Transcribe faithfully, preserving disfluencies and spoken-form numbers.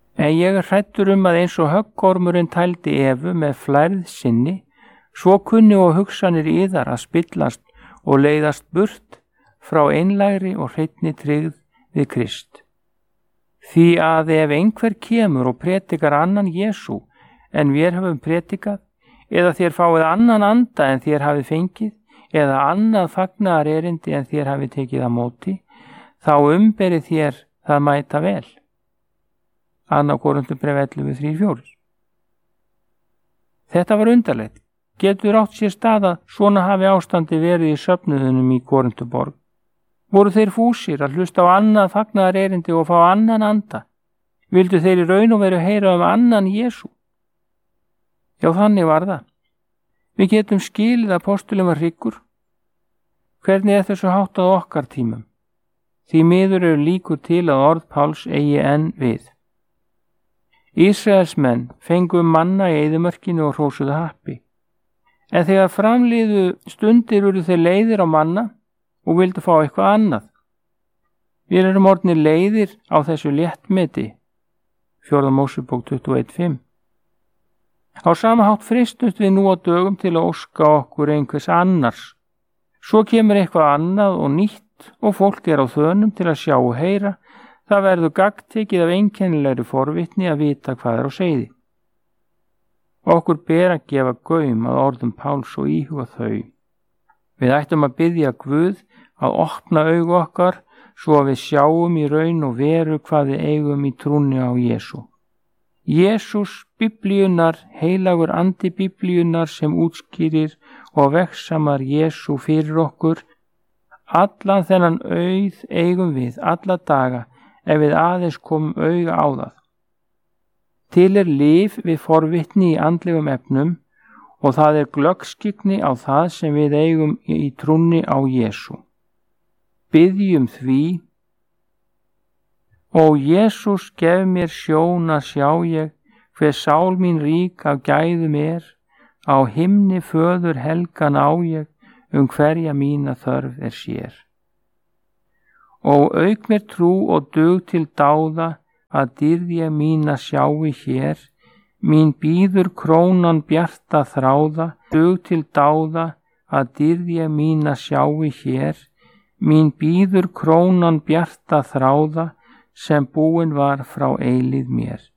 En ég er hræddur um að eins og höggormurinn tældi Evu með flærð sinni, svo kunni og hugsanir yðar að spillast og leiðast burt frá einlægri og hreinni tryggð við Krist. Því að ef einhver kemur og predikar annan Jesú en vér höfum predikað, eða þér fáið annan anda en þér hafið fengið, eða annað fagnaðar erindi en þér hafið tekið á móti, þá umberið þér það mæta vel. Annað Korinthubréf ellefu þrjú fjögur. Þetta var undarlegt. Getur átt sér stað að svona hafi ástandi verið í söfnuðunum í Korinthuborg. Voru þeir fúsir að hlusta á annað fagnaðar erindi og fá annan anda? Vildu þeir í raun og veru heyra um annan Jesú? Já, þannig var það. Við getum skilið að postulinn var hryggur. Hvernig er þessu háttað okkar tímum? Því miður eru líkur til að orð Páls eigi enn við. Ísraelsmenn fengu manna í eyðimörkinu og hrósuðu happi. En þegar framliðu stundir urðu þeir leiðir á manna og vildu fá eitthvað annað. Við erum orðnir leiðir á þessu léttmeti. Fjórða Mósebók tuttugu og eitt fimm. Á sama hátt freistust við nú á dögum til að óska okkur einhvers annars. Svo kemur eitthvað annað og nýtt og fólk er á þönum til að sjá og heyra. Það verður gagntekið af einkennilegri forvitni að vita hvað er á seyði. Okkur ber að gefa gaum að orðum Páls og íhuga þau. Við ættum að biðja Guð að opna augu okkar svo að við sjáum í raun og veru hvað við eigum í trúnni á Jesú. Jesús biblíunar, heilagur andi biblíunar sem útskýrir og vegsamar Jesú fyrir okkur, allan þennan auð eigum við alla daga ef við aðeins komum auga á það. Til er lyf við forvitni í andlegum efnum og það er glöggskygni á það sem við eigum í trúnni á Jesú. Biðjum því: Ó Jesús, gef mér sjón að sjá ég, hver sál mín rík af gæðum er, á himni föður helgan á ég, um hverja mína þörf er sér. Ó auk mér trú og dug til dáða, að dýrð ég mína sjái hér, mín bíður krónan bjarta þráða, dug til dáða, að dýrð ég mína sjái hér, mín bíður krónan bjarta þráða, sem búin var frá eilíð mér.